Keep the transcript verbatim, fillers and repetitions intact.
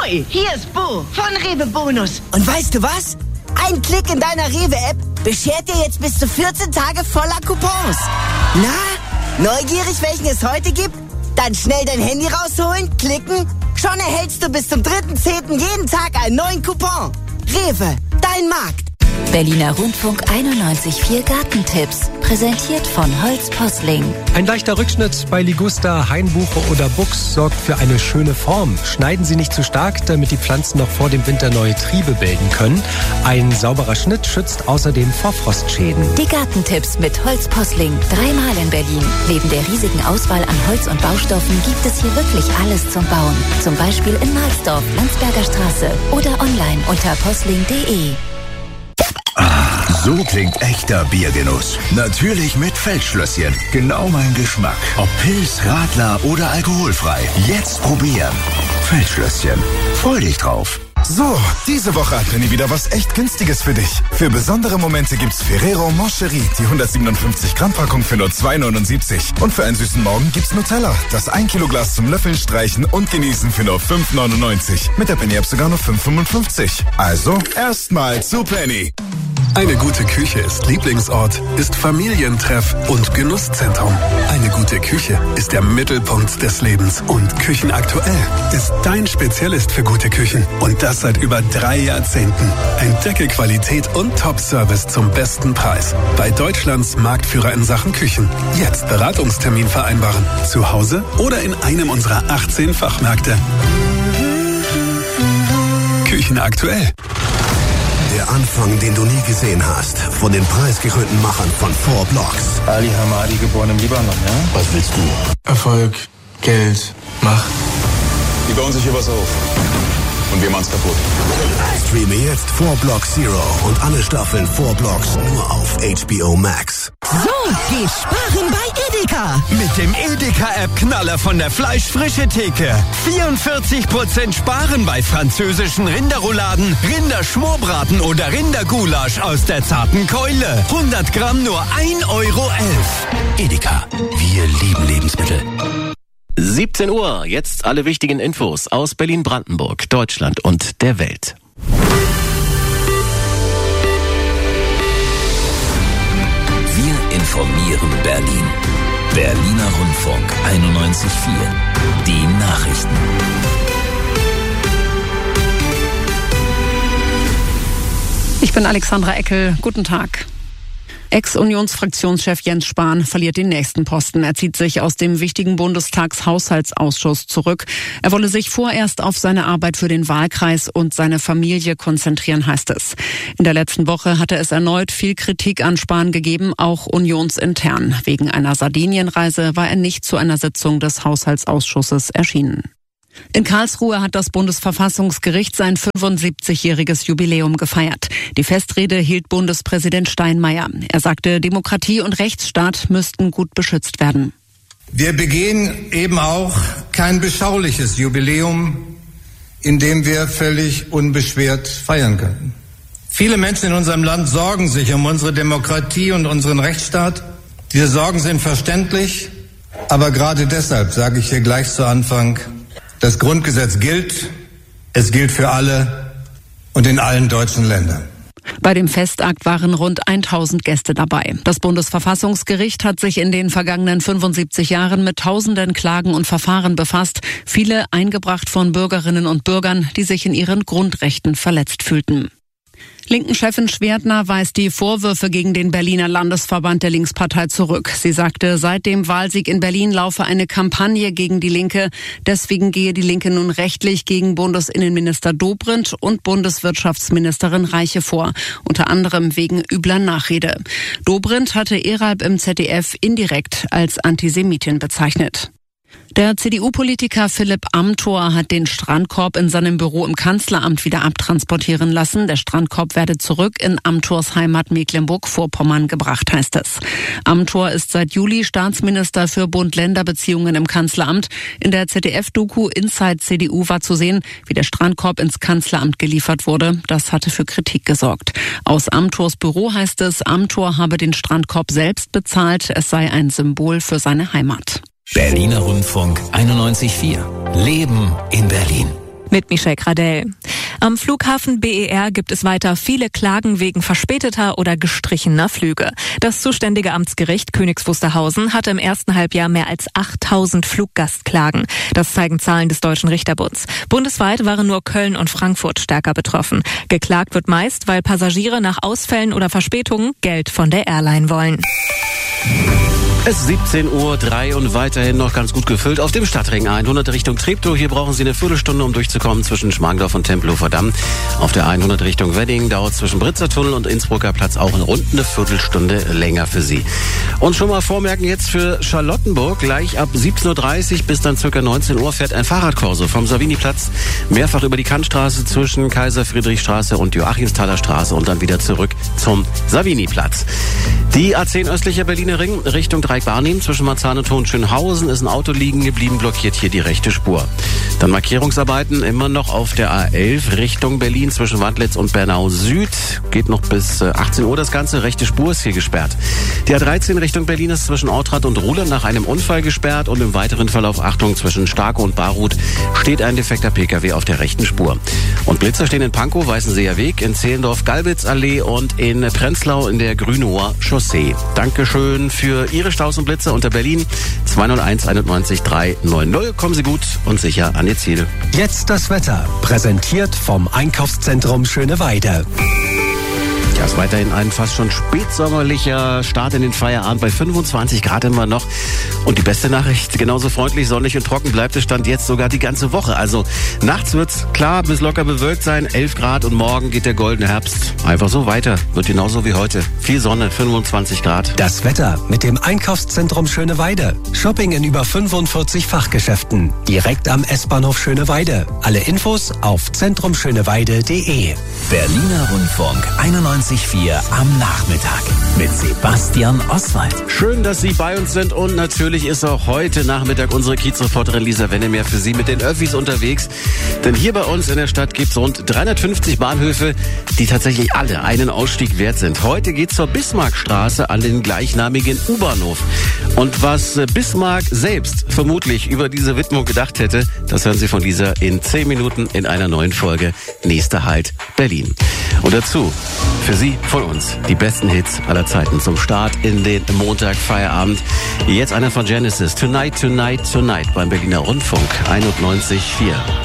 Ahoi, hier ist Bo von Rewe Bonus. Und weißt du was? Ein Klick in deiner Rewe-App beschert dir jetzt bis zu vierzehn Tage voller Coupons. Na, neugierig, welchen es heute gibt? Dann schnell dein Handy rausholen, klicken. Schon erhältst du bis zum dritten zehnten jeden Tag einen neuen Coupon. Rewe, dein Markt. Berliner Rundfunk einundneunzig Komma vier Gartentipps. Präsentiert von Holz Posling. Ein leichter Rückschnitt bei Liguster, Hainbuche oder Buchs sorgt für eine schöne Form. Schneiden Sie nicht zu stark, damit die Pflanzen noch vor dem Winter neue Triebe bilden können. Ein sauberer Schnitt schützt außerdem vor Frostschäden. Die Gartentipps mit Holz Posling. Dreimal in Berlin. Neben der riesigen Auswahl an Holz und Baustoffen gibt es hier wirklich alles zum Bauen. Zum Beispiel in Mahlsdorf, Landsberger Straße oder online unter posling punkt de. So klingt echter Biergenuss. Natürlich mit Feldschlösschen. Genau mein Geschmack. Ob Pils, Radler oder alkoholfrei. Jetzt probieren. Feldschlösschen. Freu dich drauf. So, diese Woche hat Penny wieder was echt Günstiges für dich. Für besondere Momente gibt's Ferrero Moncherie, die hundertsiebenundfünfzig Gramm Packung für nur zwei neunundsiebzig. Und für einen süßen Morgen gibt's Nutella, das ein Kilo Glas zum Löffeln, Streichen und Genießen für nur fünf neunundneunzig. Mit der Penny App sogar nur fünf fünfundfünfzig. Also, erstmal zu Penny. Eine gute Küche ist Lieblingsort, ist Familientreff und Genusszentrum. Eine gute Küche ist der Mittelpunkt des Lebens. Und Küchenaktuell ist dein Spezialist für gute Küchen. Und das seit über drei Jahrzehnten. Entdecke Qualität und Top-Service zum besten Preis. Bei Deutschlands Marktführer in Sachen Küchen. Jetzt Beratungstermin vereinbaren. Zu Hause oder in einem unserer achtzehn Fachmärkte. Küchenaktuell. Der Anfang, den du nie gesehen hast. Von den preisgekrönten Machern von Four Blocks. Ali Hamadi, geboren im Libanon, ja? Was willst du? Erfolg, Geld, Macht. Die bauen sich hier was auf. Und wir machen's kaputt. Streame jetzt Four Blocks Zero und alle Staffeln Four Blocks nur auf H B O Max. So geht Sparen bei Edeka. Mit dem Edeka-App-Knaller von der Fleischfrische Theke. vierundvierzig Prozent sparen bei französischen Rinderrouladen, Rinderschmorbraten oder Rindergulasch aus der zarten Keule. hundert Gramm nur ein Euro elf. Edeka, wir lieben Lebensmittel. siebzehn Uhr, jetzt alle wichtigen Infos aus Berlin-Brandenburg, Deutschland und der Welt. Wir informieren Berlin. Berliner Rundfunk einundneunzig Komma vier. Die Nachrichten. Ich bin Alexandra Eckel. Guten Tag. Ex-Unionsfraktionschef Jens Spahn verliert den nächsten Posten. Er zieht sich aus dem wichtigen Bundestagshaushaltsausschuss zurück. Er wolle sich vorerst auf seine Arbeit für den Wahlkreis und seine Familie konzentrieren, heißt es. In der letzten Woche hatte es erneut viel Kritik an Spahn gegeben, auch unionsintern. Wegen einer Sardinienreise war er nicht zu einer Sitzung des Haushaltsausschusses erschienen. In Karlsruhe hat das Bundesverfassungsgericht sein fünfundsiebzigjähriges Jubiläum gefeiert. Die Festrede hielt Bundespräsident Steinmeier. Er sagte, Demokratie und Rechtsstaat müssten gut beschützt werden. Wir begehen eben auch kein beschauliches Jubiläum, in dem wir völlig unbeschwert feiern können. Viele Menschen in unserem Land sorgen sich um unsere Demokratie und unseren Rechtsstaat. Diese Sorgen sind verständlich, aber gerade deshalb sage ich hier gleich zu Anfang, das Grundgesetz gilt, es gilt für alle und in allen deutschen Ländern. Bei dem Festakt waren rund tausend Gäste dabei. Das Bundesverfassungsgericht hat sich in den vergangenen fünfundsiebzig Jahren mit tausenden Klagen und Verfahren befasst, viele eingebracht von Bürgerinnen und Bürgern, die sich in ihren Grundrechten verletzt fühlten. Linken-Chefin Schwertner weist die Vorwürfe gegen den Berliner Landesverband der Linkspartei zurück. Sie sagte, seit dem Wahlsieg in Berlin laufe eine Kampagne gegen die Linke. Deswegen gehe die Linke nun rechtlich gegen Bundesinnenminister Dobrindt und Bundeswirtschaftsministerin Reiche vor, unter anderem wegen übler Nachrede. Dobrindt hatte Eralb im Z D F indirekt als Antisemitin bezeichnet. Der C D U-Politiker Philipp Amthor hat den Strandkorb in seinem Büro im Kanzleramt wieder abtransportieren lassen. Der Strandkorb werde zurück in Amthors Heimat Mecklenburg-Vorpommern gebracht, heißt es. Amthor ist seit Juli Staatsminister für Bund-Länder-Beziehungen im Kanzleramt. In der Z D F-Doku Inside C D U war zu sehen, wie der Strandkorb ins Kanzleramt geliefert wurde. Das hatte für Kritik gesorgt. Aus Amthors Büro heißt es, Amthor habe den Strandkorb selbst bezahlt. Es sei ein Symbol für seine Heimat. Berliner Rundfunk einundneunzig Komma vier. Leben in Berlin. Mit Michelle Gradell. Am Flughafen B E R gibt es weiter viele Klagen wegen verspäteter oder gestrichener Flüge. Das zuständige Amtsgericht Königs Wusterhausen hatte im ersten Halbjahr mehr als achttausend Fluggastklagen. Das zeigen Zahlen des Deutschen Richterbunds. Bundesweit waren nur Köln und Frankfurt stärker betroffen. Geklagt wird meist, weil Passagiere nach Ausfällen oder Verspätungen Geld von der Airline wollen. Es ist siebzehn Uhr drei und weiterhin noch ganz gut gefüllt auf dem Stadtring hundert Richtung Treptow. Hier brauchen Sie eine Viertelstunde, um durchzukommen zwischen Schmargendorf und Tempelhofer Damm. Auf der hundert Richtung Wedding dauert zwischen Britzer Tunnel und Innsbrucker Platz auch in rund eine Viertelstunde länger für Sie. Und schon mal vormerken jetzt für Charlottenburg, gleich ab siebzehn Uhr dreißig bis dann ca. neunzehn Uhr fährt ein Fahrradkorso vom Savini-Platz mehrfach über die Kantstraße zwischen Kaiser-Friedrich-Straße und Joachimsthaler Straße und dann wieder zurück zum Savini-Platz. Die A zehn östlicher Berliner Ring Richtung Dreieck-Barnim zwischen Marzahn-und Hohenschönhausen ist ein Auto liegen geblieben, blockiert hier die rechte Spur. Dann Markierungsarbeiten immer noch auf der A elf Richtung Berlin zwischen Wandlitz und Bernau Süd. Geht noch bis achtzehn Uhr das Ganze, rechte Spur ist hier gesperrt. Die A dreizehn Richtung Berlin ist zwischen Ortrad und Ruhlen nach einem Unfall gesperrt und im weiteren Verlauf, Achtung, zwischen Starke und Barut steht ein defekter Pkw auf der rechten Spur. Und Blitzer stehen in Pankow, Weißenseer Weg, in Zehlendorf-Galbitzallee und in Prenzlau in der Grünower Chaussee. Dankeschön für Ihre Staus und Blitze unter Berlin zwei null eins einundneunzig drei neun null. Kommen Sie gut und sicher an Ihr Ziel. Jetzt das Wetter, präsentiert vom Einkaufszentrum Schöneweide. Ja, ist weiterhin ein fast schon spätsommerlicher Start in den Feierabend bei fünfundzwanzig Grad immer noch. Und die beste Nachricht, genauso freundlich, sonnig und trocken bleibt es Stand jetzt sogar die ganze Woche. Also nachts wird's klar bis locker bewölkt sein, elf Grad und morgen geht der goldene Herbst einfach so weiter. Wird genauso wie heute. Viel Sonne, fünfundzwanzig Grad. Das Wetter mit dem Einkaufszentrum Schöneweide. Shopping in über fünfundvierzig Fachgeschäften. Direkt am S-Bahnhof Schöneweide. Alle Infos auf zentrumschöneweide punkt de. Berliner Rundfunk einundneunzig Komma vier am Nachmittag mit Sebastian Oswald. Schön, dass Sie bei uns sind und natürlich ist auch heute Nachmittag unsere Kiezreporterin Lisa Wennemeer für Sie mit den Öffis unterwegs. Denn hier bei uns in der Stadt gibt es rund dreihundertfünfzig Bahnhöfe, die tatsächlich alle einen Ausstieg wert sind. Heute geht's zur Bismarckstraße an den gleichnamigen U-Bahnhof. Und was Bismarck selbst vermutlich über diese Widmung gedacht hätte, das hören Sie von Lisa in zehn Minuten in einer neuen Folge Nächster Halt Berlin. Und dazu für Sie von uns die besten Hits aller Zeiten zum Start in den Montag-Feierabend. Jetzt einer von Genesis, Tonight, Tonight, Tonight beim Berliner Rundfunk einundneunzig Komma vier.